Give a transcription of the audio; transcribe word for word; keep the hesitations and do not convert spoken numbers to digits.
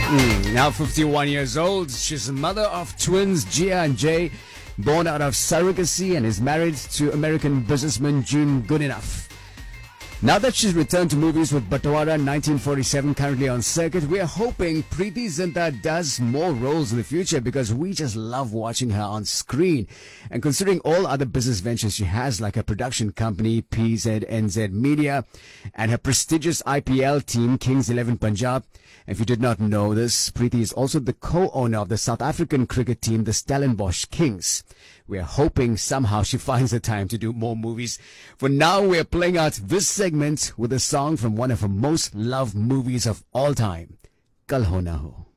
Now fifty-one years old, she's the mother of twins Gia and Jay, born out of surrogacy, and is married to American businessman June Goodenough. Now that she's returned to movies with Batwara nineteen forty-seven currently on circuit, we're hoping Preeti Zinta does more roles in the future because we just love watching her on screen. And considering all other business ventures she has, like her production company P Z N Z Media and her prestigious I P L team Kings eleven Punjab, if you did not know this, Preeti is also the co-owner of the South African cricket team, the Stellenbosch Kings. We're hoping somehow she finds the time to do more movies. For now, we're playing out this segment with a song from one of her most loved movies of all time, Kal Ho Na Ho.